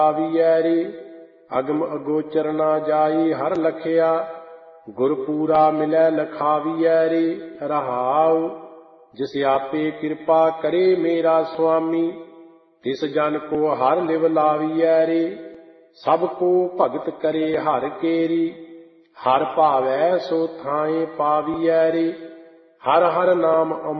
ਆਵੀਐ ਰੇ। ਅਗਮ ਅਗੋਚਰ ਨਾ ਜਾਈ ਹਰ ਲਖਿਆ, ਗੁਰ ਪੂਰਾ ਮਿਲੈ ਲਖਾਵੀਐ ਰੇ। ਰਹਾਉ ਜਿਸ ਆਪੇ ਕਿਰਪਾ ਕਰੇ ਮੇਰਾ ਸੁਆਮੀ, ਤਿਸ ਜਨ ਕੋ ਹਰ ਲਿਵ ਲਾਵੀਐ ਰੇ। ਸਭ ਕੋ ਭਗਤ ਕਰੇ ਹਰ ਕੇਰੀ, ਹਰ ਭਾਵੈ ਸੋ ਥਾਏ ਪਾਵੀਐ ਰੇ। ਹਰ ਹਰ ਨਾਮ